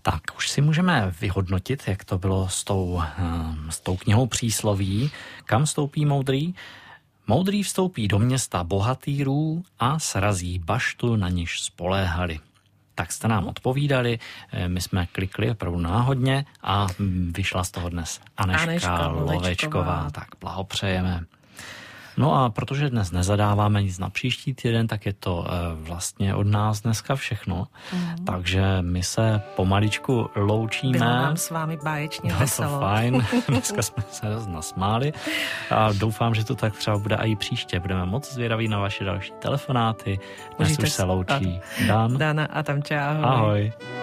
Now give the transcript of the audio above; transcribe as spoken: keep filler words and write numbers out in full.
Tak, už si můžeme vyhodnotit, jak to bylo s tou, s tou knihou přísloví. Kam vstoupí moudrý? Moudrý vstoupí do města bohatýrů a srazí baštu, na niž spoléhali. Tak jste nám odpovídali, my jsme klikli opravdu náhodně a vyšla z toho dnes Anežka, Anežka Lovečková. Tak blahopřejeme. No a protože dnes nezadáváme nic na příští týden, tak je to vlastně od nás dneska všechno. Mm. Takže my se pomaličku loučíme. Bylo nám s vámi báječně veselo. Bylo to fajn, dneska jsme se nasmáli a doufám, že to tak třeba bude i příště. Budeme moc zvědaví na vaše další telefonáty. Dnes Užijte už se loučí Dan. Dana a tam čau. Ahoj.